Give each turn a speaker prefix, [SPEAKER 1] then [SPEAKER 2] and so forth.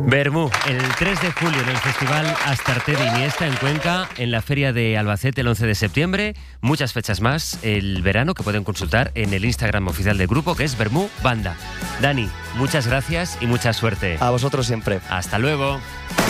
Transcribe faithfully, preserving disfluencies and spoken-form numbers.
[SPEAKER 1] Bermú, el tres de julio en el Festival Astarte de Iniesta en Cuenca, en la Feria de Albacete el once de septiembre, muchas fechas más el verano que pueden consultar en el Instagram oficial del grupo, que es Bermú Banda. Dani, muchas gracias y mucha suerte.
[SPEAKER 2] A vosotros siempre.
[SPEAKER 1] Hasta luego.